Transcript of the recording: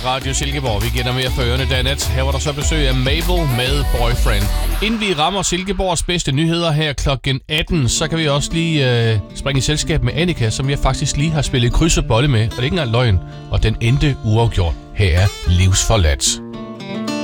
Radio Silkeborg. Vi gætter mere for ørerne dagnat. Her var der så besøg af Mabel med Boyfriend. Inden vi rammer Silkeborgs bedste nyheder her klokken 18, så kan vi også lige springe i selskab med Annika, som jeg faktisk lige har spillet kryds og bolle med. Og det er ikke engang løgn. Og den endte uafgjort. Her er Livsforladt.